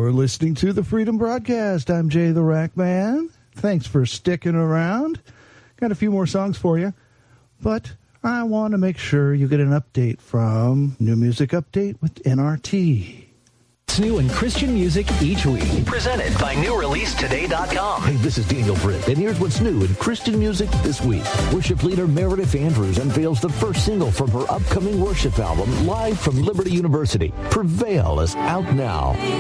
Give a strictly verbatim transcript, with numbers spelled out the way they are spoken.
You're listening to the Freedom Broadcast. I'm Jay the Rack Man. Thanks for sticking around. Got a few more songs for you, but I want to make sure you get an update from New Music Update with N R T. It's new in Christian music each week. Presented by New Release Today dot com. Hey, this is Daniel Britt, and here's what's new in Christian music this week. Worship leader Meredith Andrews unveils the first single from her upcoming worship album, live from Liberty University. Prevail is out now.